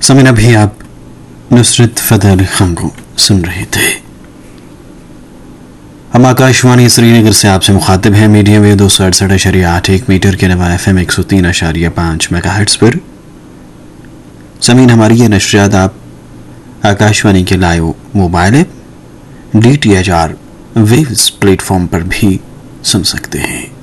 समय अभी आप नुसरत फतेह अली खान को सुन रहे थे। हम आकाशवाणी श्रीनगर से आपसे मुखातिब हैं मीडियम वेव 268.81 मीटर के नवा FM 103.5 मेगाहर्ट्ज पर। ज़मीन हमारी ये नशरियात आप आकाशवाणी के live mobile app DTHR waves platform पर भी सुन सकते हैं।